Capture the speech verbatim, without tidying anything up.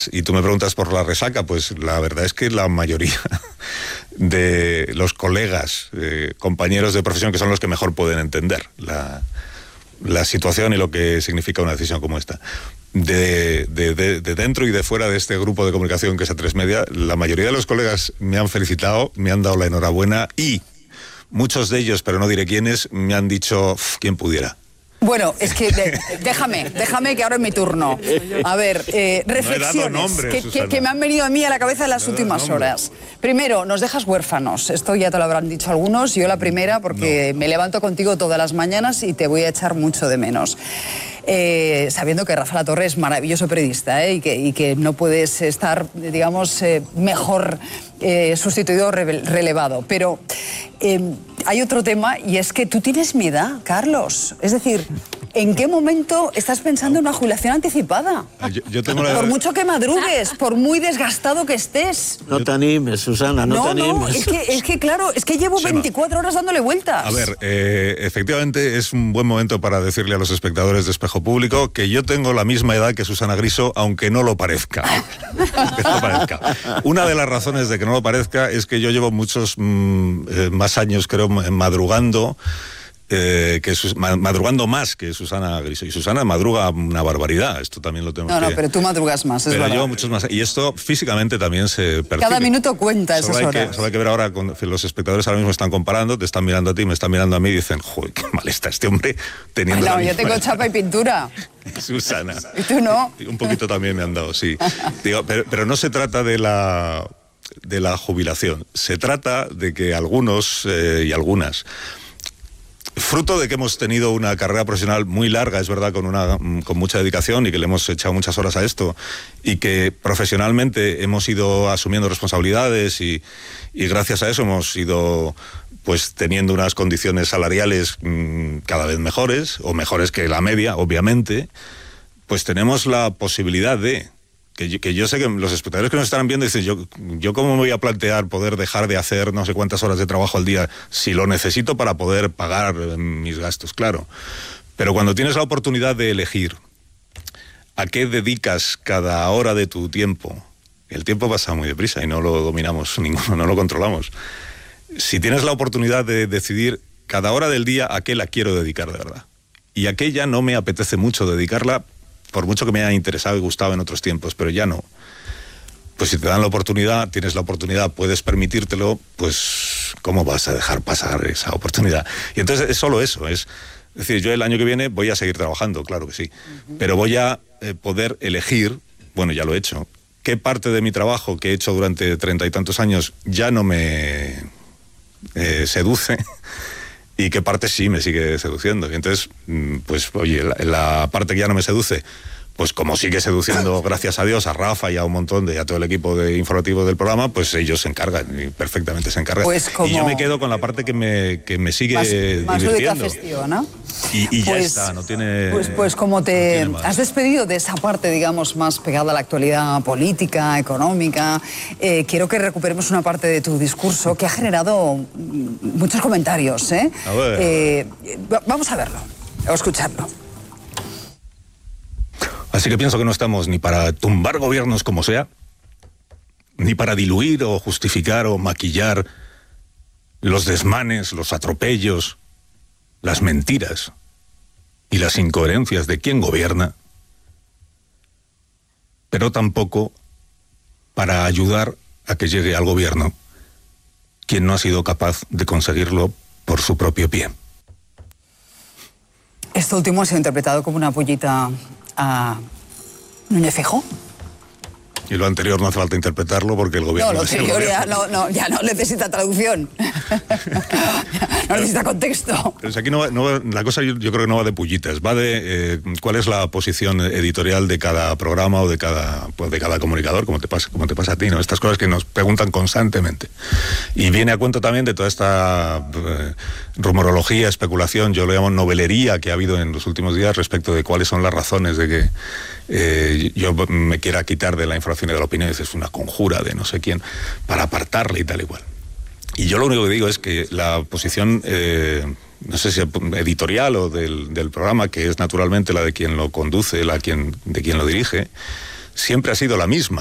Y tú me preguntas por la resaca, pues la verdad es que la mayoría de los colegas, eh, compañeros de profesión, que son los que mejor pueden entender la, la situación y lo que significa una decisión como esta, de, de, de, de dentro y de fuera de este grupo de comunicación que es A tres Media, la mayoría de los colegas me han felicitado, me han dado la enhorabuena y muchos de ellos, pero no diré quiénes, me han dicho, quién pudiera. Bueno, es que de, déjame, déjame que ahora es mi turno. A ver, eh, reflexiones no nombre, que, que, que me han venido a mí a la cabeza en las no últimas horas. Primero, nos dejas huérfanos. Esto ya te lo habrán dicho algunos. Yo la primera, porque no. me levanto contigo todas las mañanas y te voy a echar mucho de menos. Eh, sabiendo que Rafa Latorre es maravilloso periodista, ¿eh? y, que, y que no puedes estar, digamos, eh, mejor eh, sustituido o re relevado. Pero eh, hay otro tema, y es que tú tienes mi edad, Carlos. Es decir, ¿en qué momento estás pensando en una jubilación anticipada? Yo, yo tengo la... Por mucho que madrugues, por muy desgastado que estés. No te animes, Susana, no, no te animes. No, es que, es que claro, es que llevo Chema, veinticuatro horas dándole vueltas. A ver, eh, efectivamente es un buen momento para decirle a los espectadores de Espejo Público que yo tengo la misma edad que Susana Griso, aunque no lo parezca. Aunque no lo parezca. Una de las razones de que no lo parezca es que yo llevo muchos mm, eh, más años, creo, madrugando. Eh, que sus, madrugando más que Susana Griso. Y Susana madruga una barbaridad, esto también lo tenemos No, que... no, pero tú madrugas más, es pero verdad. Yo muchos más. Y esto físicamente también se percibe. Cada minuto cuenta esas solo hay horas. Que, solo hay que ver ahora, con, los espectadores ahora mismo están comparando, te están mirando a ti, me están mirando a mí y dicen, joder, qué mal está este hombre teniendo... Ay, no, la yo tengo chapa y pintura. Susana. ¿Y tú no? Un poquito también me han dado, sí. Digo, pero, pero no se trata de la, de la jubilación, se trata de que algunos eh, y algunas... Fruto de que hemos tenido una carrera profesional muy larga, es verdad, con una con mucha dedicación y que le hemos echado muchas horas a esto y que profesionalmente hemos ido asumiendo responsabilidades y, y gracias a eso hemos ido pues teniendo unas condiciones salariales mmm, cada vez mejores o mejores que la media, obviamente, pues tenemos la posibilidad de... Que yo, que yo sé que los espectadores que nos están viendo dicen, yo, yo cómo me voy a plantear poder dejar de hacer no sé cuántas horas de trabajo al día si lo necesito para poder pagar mis gastos, claro. Pero cuando tienes la oportunidad de elegir a qué dedicas cada hora de tu tiempo, el tiempo pasa muy deprisa y no lo dominamos ninguno, no lo controlamos. Si tienes la oportunidad de decidir cada hora del día a qué la quiero dedicar de verdad, y a qué ya no me apetece mucho dedicarla, por mucho que me haya interesado y gustado en otros tiempos, pero ya no. Pues si te dan la oportunidad, tienes la oportunidad, puedes permitírtelo, pues ¿cómo vas a dejar pasar esa oportunidad? Y entonces es solo eso, es, es decir, yo el año que viene voy a seguir trabajando, claro que sí, uh-huh. pero voy a eh, poder elegir, bueno, ya lo he hecho, qué parte de mi trabajo que he hecho durante treinta y tantos años ya no me eh, seduce, y qué parte sí me sigue seduciendo. Y entonces, pues, oye, la, la parte que ya no me seduce, pues como sigue seduciendo, gracias a Dios, a Rafa y a un montón de, a todo el equipo de informativo del programa, pues ellos se encargan, y perfectamente se encargan. Pues como... Y yo me quedo con la parte que me, que me sigue más, divirtiendo. Más festiva, ¿no? Y, y ya pues, está, no tiene... Pues, pues como te no has despedido de esa parte, digamos, más pegada a la actualidad política, económica, eh, quiero que recuperemos una parte de tu discurso que ha generado muchos comentarios, ¿eh? A ver. Eh, vamos a verlo, o escucharlo. Así que pienso que no estamos ni para tumbar gobiernos como sea, ni para diluir o justificar o maquillar los desmanes, los atropellos, las mentiras y las incoherencias de quien gobierna, pero tampoco para ayudar a que llegue al gobierno quien no ha sido capaz de conseguirlo por su propio pie. Esto último ha sido interpretado como una pullita a Núñez Feijóo. Y lo anterior no hace falta interpretarlo porque el gobierno... No, lo es el anterior gobierno. ya no, no, ya no necesita traducción. No necesita contexto. Pero aquí no va, no va, la cosa yo, yo creo que no va de pullitas, va de eh, cuál es la posición editorial de cada programa o de cada, pues de cada comunicador, como te pasa, como te pasa a ti, ¿no? Estas cosas que nos preguntan constantemente. Y viene a cuento también de toda esta eh, rumorología, especulación, yo lo llamo novelería que ha habido en los últimos días respecto de cuáles son las razones de que eh, yo me quiera quitar de la información y de la opinión. Es una conjura de no sé quién para apartarle y tal y cual. Y yo lo único que digo es que la posición, eh, no sé si editorial o del, del programa, que es naturalmente la de quien lo conduce, la quien, de quien lo dirige, siempre ha sido la misma.